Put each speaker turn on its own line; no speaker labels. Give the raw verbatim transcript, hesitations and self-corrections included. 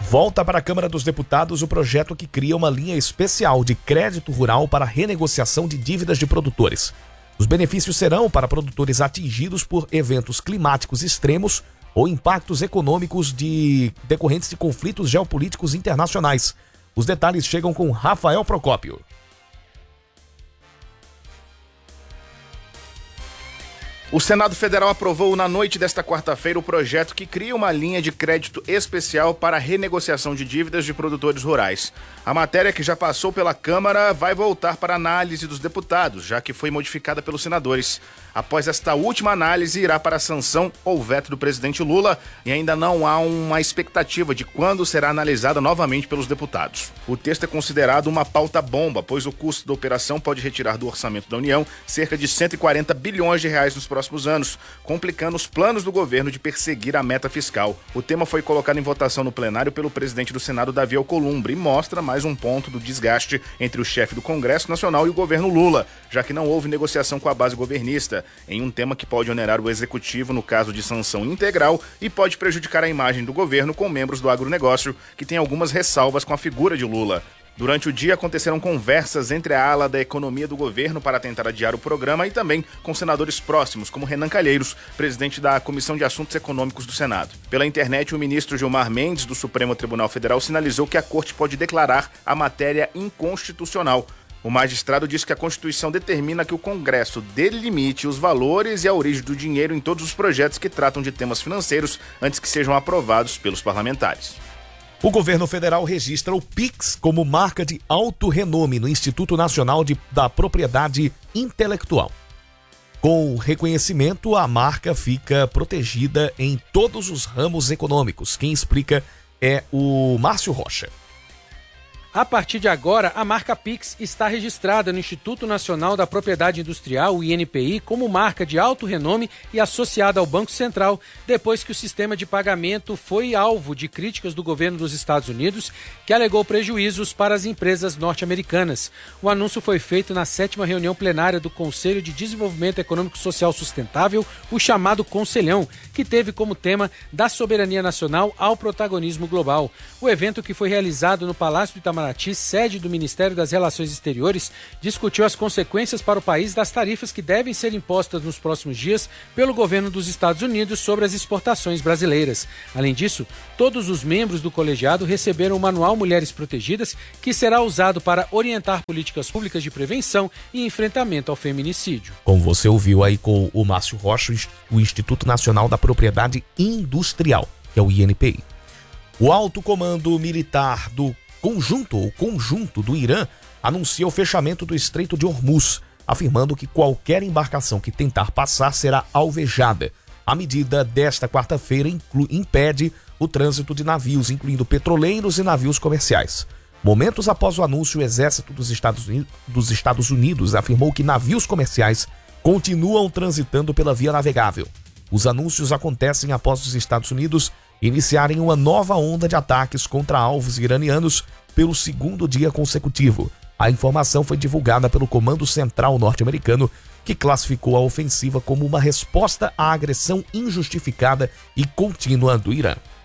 Volta para a Câmara dos Deputados o projeto que cria uma linha especial de crédito rural para renegociação de dívidas de produtores. Os benefícios serão para produtores atingidos por eventos climáticos extremos ou impactos econômicos de decorrentes de conflitos geopolíticos internacionais. Os detalhes chegam com Rafael Procópio.
O Senado Federal aprovou na noite desta quarta-feira o projeto que cria uma linha de crédito especial para a renegociação de dívidas de produtores rurais. A matéria, que já passou pela Câmara, vai voltar para análise dos deputados, já que foi modificada pelos senadores. Após esta última análise, irá para a sanção ou veto do presidente Lula e ainda não há uma expectativa de quando será analisada novamente pelos deputados. O texto é considerado uma pauta bomba, pois o custo da operação pode retirar do orçamento da União cerca de cento e quarenta bilhões de reais nos próximos anos, complicando os planos do governo de perseguir a meta fiscal. O tema foi colocado em votação no plenário pelo presidente do Senado, Davi Alcolumbre, e mostra mais um ponto do desgaste entre o chefe do Congresso Nacional e o governo Lula, já que não houve negociação com a base governista, em um tema que pode onerar o executivo no caso de sanção integral e pode prejudicar a imagem do governo com membros do agronegócio, que tem algumas ressalvas com a figura de Lula. Durante o dia aconteceram conversas entre a ala da economia do governo para tentar adiar o programa e também com senadores próximos, como Renan Calheiros, presidente da Comissão de Assuntos Econômicos do Senado. Pela internet, o ministro Gilmar Mendes, do Supremo Tribunal Federal, sinalizou que a Corte pode declarar a matéria inconstitucional. O magistrado disse que a Constituição determina que o Congresso delimite os valores e a origem do dinheiro em todos os projetos que tratam de temas financeiros antes que sejam aprovados pelos parlamentares.
O governo federal registra o Pix como marca de alto renome no Instituto Nacional de, da Propriedade Intelectual. Com o reconhecimento, a marca fica protegida em todos os ramos econômicos. Quem explica é o Márcio Rocha.
A partir de agora, a marca Pix está registrada no Instituto Nacional da Propriedade Industrial, o I N P I, como marca de alto renome e associada ao Banco Central, depois que o sistema de pagamento foi alvo de críticas do governo dos Estados Unidos, que alegou prejuízos para as empresas norte-americanas. O anúncio foi feito na sétima reunião plenária do Conselho de Desenvolvimento Econômico e Social Sustentável, o chamado Conselhão, que teve como tema da soberania nacional ao protagonismo global. O evento, que foi realizado no Palácio do Itamaraty, sede do Ministério das Relações Exteriores, discutiu as consequências para o país das tarifas que devem ser impostas nos próximos dias pelo governo dos Estados Unidos sobre as exportações brasileiras. Além disso, todos os membros do colegiado receberam o Manual Mulheres Protegidas, que será usado para orientar políticas públicas de prevenção e enfrentamento ao feminicídio.
Como você ouviu aí com o Márcio Rocha, o Instituto Nacional da Propriedade Industrial, que é o I N P I. O Alto Comando Militar do Conjunto ou Conjunto do Irã anuncia o fechamento do Estreito de Hormuz, afirmando que qualquer embarcação que tentar passar será alvejada. A medida desta quarta-feira inclui, impede o trânsito de navios, incluindo petroleiros e navios comerciais. Momentos após o anúncio, o Exército dos Estados Unidos, dos Estados Unidos afirmou que navios comerciais continuam transitando pela via navegável. Os anúncios acontecem após os Estados Unidos iniciarem uma nova onda de ataques contra alvos iranianos pelo segundo dia consecutivo. A informação foi divulgada pelo Comando Central norte-americano, que classificou a ofensiva como uma resposta à agressão injustificada e contínua do Irã.